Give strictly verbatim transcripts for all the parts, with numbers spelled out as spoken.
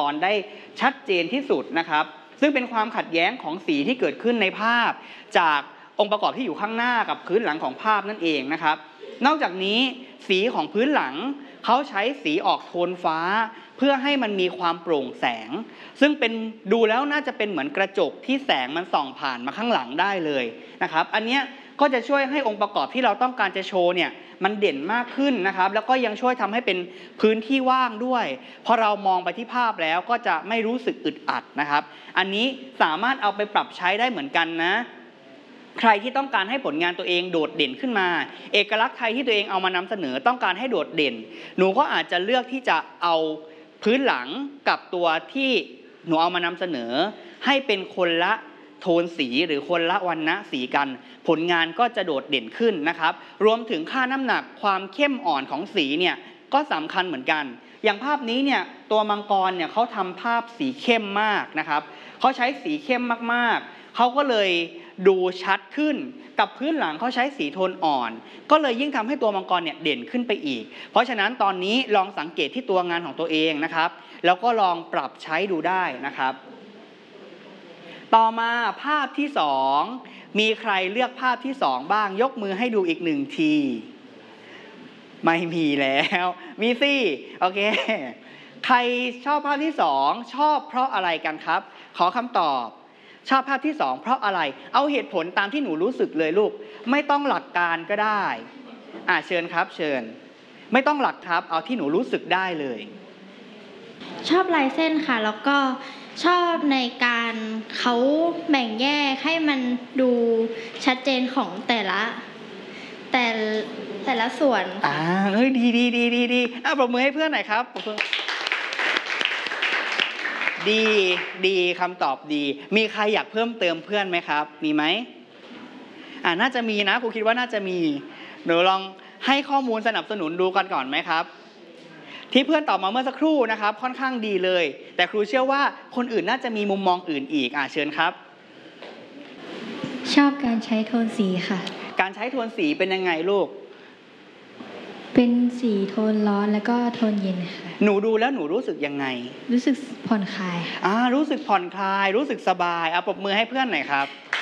รได้ชัดเจนที่สุดนะครับซึ่งเป็นความขัดแย้งของสีที่เกิดขึ้นในภาพจากองค์ประกอบที่อยู่ข้างหน้ากับพื้นหลังของภาพนั่นเองนะครับนอกจากนี้สีของพื้นหลังเขาใช้สีออกโทนฟ้าเพื่อให้มันมีความโปร่งแสงซึ่งเป็นดูแล้วน่าจะเป็นเหมือนกระจกที่แสงมันส่องผ่านมาข้างหลังได้เลยนะครับอันนี้ก็จะช่วยให้องค์ประกอบที่เราต้องการจะโชว์เนี่ยมันเด่นมากขึ้นนะครับแล้วก็ยังช่วยทำให้เป็นพื้นที่ว่างด้วยพอเรามองไปที่ภาพแล้วก็จะไม่รู้สึกอึดอัดนะครับอันนี้สามารถเอาไปปรับใช้ได้เหมือนกันนะใครที่ต้องการให้ผลงานตัวเองโดดเด่นขึ้นมาเอกลักษณ์ใครที่ตัวเองเอามานำเสนอต้องการให้โดดเด่นหนูก็อาจจะเลือกที่จะเอาพื้นหลังกับตัวที่หนูเอามานำเสนอให้เป็นคนละโทนสีหรือคนละวรรณะสีกันผลงานก็จะโดดเด่นขึ้นนะครับรวมถึงค่าน้ำหนักความเข้มอ่อนของสีเนี่ยก็สำคัญเหมือนกันอย่างภาพนี้เนี่ยตัวมังกรเนี่ยเขาทำภาพสีเข้มมากนะครับเขาใช้สีเข้มมากๆเขาก็เลยดูชัดขึ้นกับพื้นหลังเขาใช้สีโทนอ่อนก็เลยยิ่งทำให้ตัวมังกรเนี่ยเด่นขึ้นไปอีกเพราะฉะนั้นตอนนี้ลองสังเกตที่ตัวงานของตัวเองนะครับแล้วก็ลองปรับใช้ดูได้นะครับต่อมาภาพที่สองมีใครเลือกภาพที่สองบ้างยกมือให้ดูอีกหนึ่งทีไม่มีแล้วมีสิโอเคใครชอบภาพที่สองชอบเพราะอะไรกันครับขอคำตอบชอบภาพที่สองเพราะอะไรเอาเหตุผลตามที่หนูรู้สึกเลยลูกไม่ต้องหลักการก็ได้อ่ะเชิญครับเชิญไม่ต้องหลักครับเอาที่หนูรู้สึกได้เลยชอบลายเส้นค่ะแล้วก็ชอบในการเขาแบ่งแยกให้มันดูชัดเจนของแต่ละแต่แต่ละส่วนอ่าเฮ้ยดีดีดีดีดีอ่ะปรบมือให้เพื่อนหน่อยครับดีดีคำตอบดีมีใครอยากเพิ่มเติมเพื่อนไหมครับมีไหมอ่าน่าจะมีนะครูคิดว่าน่าจะมีเดี๋ยวลองให้ข้อมูลสนับสนุนดูกันก่อนไหมครับที่เพื่อนตอบมาเมื่อสักครู่นะครับค่อนข้างดีเลยแต่ครูเชื่อว่าคนอื่นน่าจะมีมุมมองอื่นอีกอ่าเชิญครับชอบการใช้โทนสีค่ะการใช้โทนสีเป็นยังไงลูกเป็นสีโทนร้อนแล้วก็โทนเย็นค่ะหนูดูแล้วหนูรู้สึกยังไงรู้สึกผ่อนคลายอ่ารู้สึกผ่อนคลายรู้สึกสบายเอาปรบมือให้เพื่อนหน่อยครับ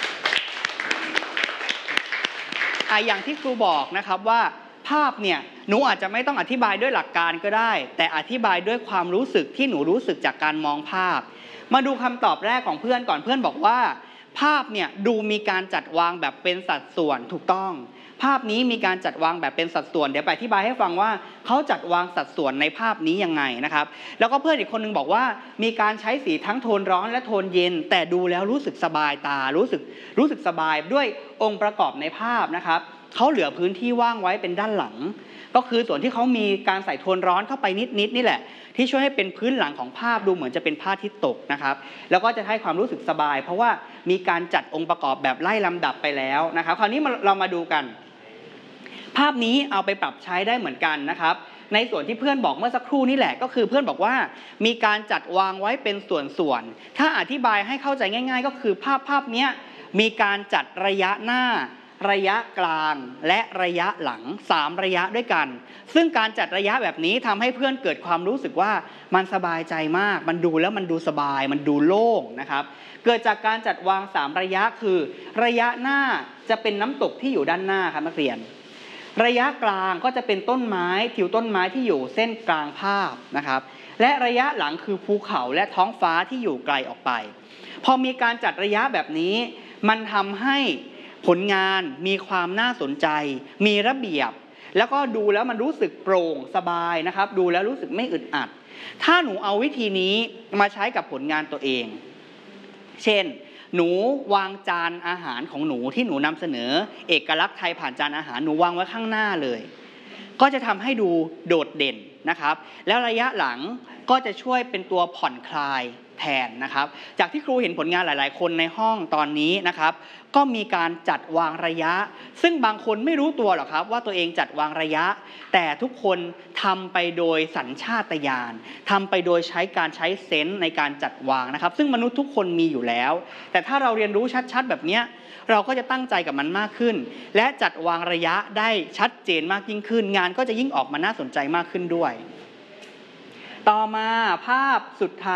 อ่าอย่างที่ครูบอกนะครับว่าภาพเนี่ยหนูอาจจะไม่ต้องอธิบายด้วยหลักการก็ได้แต่อธิบายด้วยความรู้สึกที่หนูรู้สึกจากการมองภาพมาดูคำตอบแรกของเพื่อนก่อนเพื่อนบอกว่าภาพเนี่ยดูมีการจัดวางแบบเป็นสัดส่วนถูกต้องภาพนี้มีการจัดวางแบบเป็นสัดส่วนเดี๋ยวไปอธิบายให้ฟังว่าเขาจัดวางสัดส่วนในภาพนี้ยังไงนะครับแล้วก็เพื่อนอีกคนนึงบอกว่ามีการใช้สีทั้งโทนร้อนและโทนเย็นแต่ดูแล้วรู้สึกสบายตารู้สึกรู้สึกสบายด้วยองค์ประกอบในภาพนะครับเขาเหลือพื้นที่ว่างไว้เป็นด้านหลังก็คือส่วนที่เขามีการใส่โทนร้อนเข้าไปนิดๆนี่แหละที่ช่วยให้เป็นพื้นหลังของภาพดูเหมือนจะเป็นผ้าที่ตกนะครับแล้วก็จะให้ความรู้สึกสบายเพราะว่ามีการจัดองค์ประกอบแบบไล่ลำดับไปแล้วนะครับคราวนี้เรามาดูกันภาพนี้เอาไปปรับใช้ได้เหมือนกันนะครับในส่วนที่เพื่อนบอกเมื่อสักครู่นี่แหละก็คือเพื่อนบอกว่ามีการจัดวางไว้เป็นส่วนๆถ้าอธิบายให้เข้าใจง่ายๆก็คือภาพภาพนี้มีการจัดระยะหน้าระยะกลางและระยะหลังสามระยะด้วยกันซึ่งการจัดระยะแบบนี้ทำให้เพื่อนเกิดความรู้สึกว่ามันสบายใจมากมันดูแล้วมันดูสบายมันดูโล่งนะครับเกิดจากการจัดวางสามระยะคือระยะหน้าจะเป็นน้ำตกที่อยู่ด้านหน้าครับนักเรียนระยะกลางก็จะเป็นต้นไม้ทิวต้นไม้ที่อยู่เส้นกลางภาพนะครับและระยะหลังคือภูเขาและท้องฟ้าที่อยู่ไกลออกไปพอมีการจัดระยะแบบนี้มันทำให้ผลงานมีความน่าสนใจมีระเบียบแล้วก็ดูแล้วมันรู้สึกโปร่งสบายนะครับดูแล้วรู้สึกไม่อึดอัดถ้าหนูเอาวิธีนี้มาใช้กับผลงานตัวเองเช่นหนูวางจานอาหารของหนูที่หนูนำเสนอเอกลักษณ์ไทยผ่านจานอาหารหนูวางไว้ข้างหน้าเลยก็จะทำให้ดูโดดเด่นนะครับแล้วระยะหลังก็จะช่วยเป็นตัวผ่อนคลายแทนนะครับจากที่ครูเห็นผลงานหลายๆคนในห้องตอนนี้นะครับก็มีการจัดวางระยะซึ่งบางคนไม่รู้ตัวหรอกครับว่าตัวเองจัดวางระยะแต่ทุกคนทำไปโดยสัญชาตญาณทำไปโดยใช้การใช้เซนส์ในการจัดวางนะครับซึ่งมนุษย์ทุกคนมีอยู่แล้วแต่ถ้าเราเรียนรู้ชัดๆแบบนี้เราก็จะตั้งใจกับมันมากขึ้นและจัดวางระยะได้ชัดเจนมากยิ่งขึ้นงานก็จะยิ่งออกมาน่าสนใจมากขึ้นด้วยต่อมาภาพสุดท้าย